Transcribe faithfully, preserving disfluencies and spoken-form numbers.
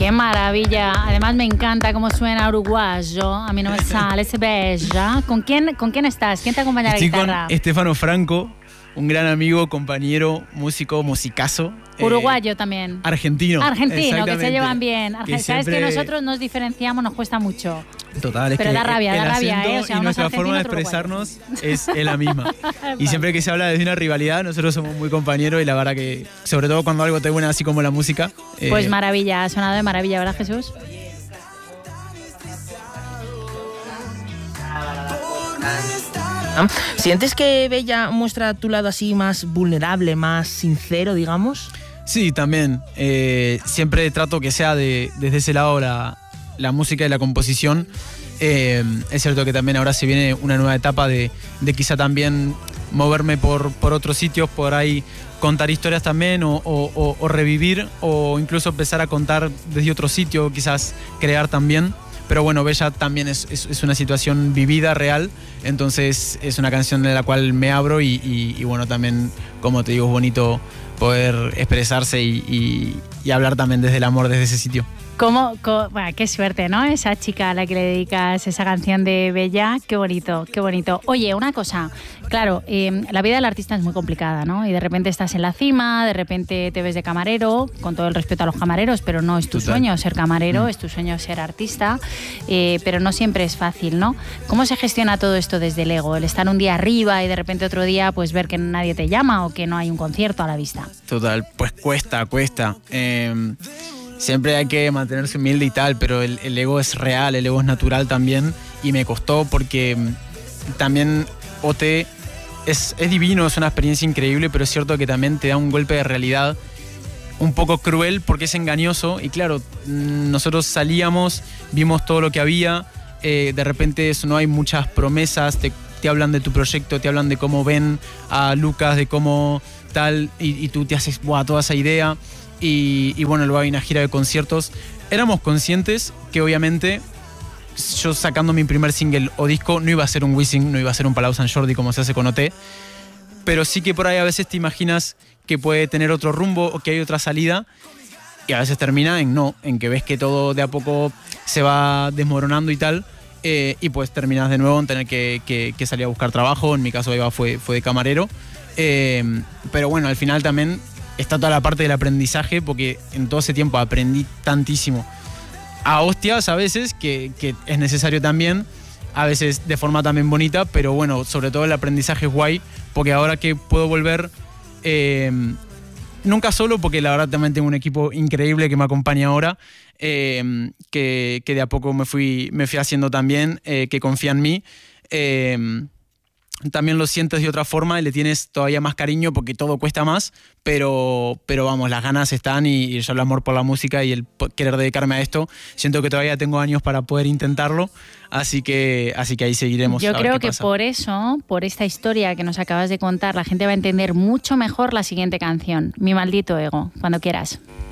Qué maravilla. Además me encanta cómo suena uruguayo. A mí no me sale, es bella. ¿Con quién, ¿Con quién estás? ¿Quién te acompaña a la Estoy guitarra? con Estefano Franco, un gran amigo, compañero, músico, musicazo. Uruguayo eh, también. Argentino. Argentino, que se llevan bien. Argen- Que Sabes siempre- que nosotros nos diferenciamos, nos cuesta mucho. Total, es Pero que da rabia, el da rabia, acento ¿eh? O sea, y uno es nuestra argentino, forma de otro expresarnos es, es la misma. Vale. Y siempre que se habla de una rivalidad, nosotros somos muy compañeros y la verdad que, sobre todo cuando algo te une así como la música. eh, Pues maravilla, ha sonado de maravilla, ¿verdad, Jesús? ¿Sientes que Bella muestra tu lado así más vulnerable, más sincero, digamos? Sí, también. Eh, siempre trato que sea de, desde ese lado la, la música y la composición. Eh, es cierto que también ahora se viene una nueva etapa de, de quizá también moverme por, por otros sitios, por ahí contar historias también o, o- o- o revivir o incluso empezar a contar desde otro sitio, quizás crear también. Pero bueno, Bella también es, es- es una situación vivida, real, entonces es una canción de la cual me abro y, y- y bueno, también, como te digo, es bonito poder expresarse y, y- y hablar también desde el amor, desde ese sitio. ¿Cómo, cómo- bueno, qué suerte, ¿no? Esa chica a la que le dedicas esa canción de Bella, qué bonito, qué bonito. Oye, una cosa, claro, eh, la vida del artista es muy complicada, ¿no? Y de repente estás en la cima, de repente te ves de camarero, con todo el respeto a los camareros, pero no es tu Total. sueño ser camarero, Mm. es tu sueño ser artista, eh, pero no siempre es fácil, ¿no? ¿Cómo se gestiona todo esto desde el ego? El estar un día arriba y de repente otro día pues ver que nadie te llama o que no hay un concierto a la vista. Total, pues cuesta, cuesta. Eh, siempre hay que mantenerse humilde y tal, pero el, el ego es real, el ego es natural también y me costó porque mm, también O T es, es divino, es una experiencia increíble, pero es cierto que también te da un golpe de realidad un poco cruel porque es engañoso y claro, mm, nosotros salíamos, vimos todo lo que había, eh, de repente eso, no hay muchas promesas, te, te hablan de tu proyecto, te hablan de cómo ven a Lucas, de cómo tal, y, y tú te haces buah, toda esa idea y, y bueno, luego hay una gira de conciertos. Éramos conscientes que obviamente yo sacando mi primer single o disco no iba a ser un Wisin, no iba a ser un Palau Sant Jordi como se hace con O T, pero sí que por ahí a veces te imaginas que puede tener otro rumbo o que hay otra salida y a veces termina en no, en que ves que todo de a poco se va desmoronando y tal, eh, y pues terminas de nuevo en tener que, que- que salir a buscar trabajo. En mi caso Eva fue, fue de camarero, eh, pero bueno, al final también está toda la parte del aprendizaje porque en todo ese tiempo aprendí tantísimo a hostias a veces que, que es necesario también, a veces de forma también bonita, pero bueno, sobre todo el aprendizaje es guay porque ahora que puedo volver, eh, nunca solo, porque la verdad también tengo un equipo increíble que me acompaña ahora, eh, que, que de a poco me fui, me fui haciendo también, eh, que confía en mí. eh, También lo sientes de otra forma y le tienes todavía más cariño porque todo cuesta más, pero, pero vamos, las ganas están y, y yo el amor por la música y el po- querer dedicarme a esto, siento que todavía tengo años para poder intentarlo, así que, así que ahí seguiremos. Yo a ver creo qué que pasa. por eso, por esta historia que nos acabas de contar, la gente va a entender mucho mejor la siguiente canción, Mi maldito ego, cuando quieras.